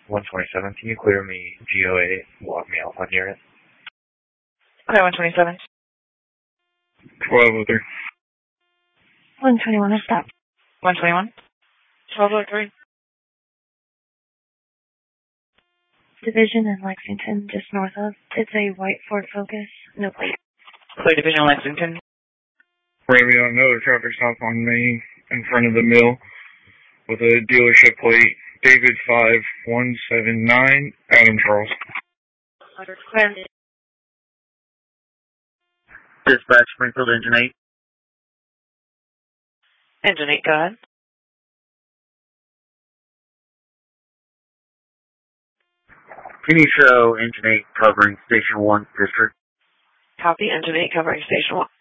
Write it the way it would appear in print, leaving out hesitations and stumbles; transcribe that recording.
127, can you clear me GO8, walk me Alpha near it? Okay, 127. 1203. 121, stop. 121. 1203. Division in Lexington, just north of. It's a white Ford Focus, no plate. Clear Division Lexington. Romeo, another traffic stop on Main in front of the mill with a dealership plate, David 5179, Adam Charles. Dispatch, Springfield Engine 8. Engine 8, go ahead. Can you show Engine 8 covering Station 1 District? Copy, Engine 8 covering Station 1.